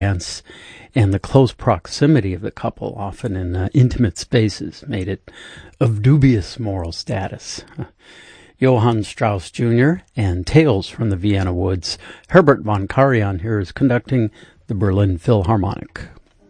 dance, and the close proximity of the couple, often in intimate spaces, made it of dubious moral status. Johann Strauss Jr. and Tales from the Vienna Woods. Herbert von Karajan here is conducting the Berlin Philharmonic.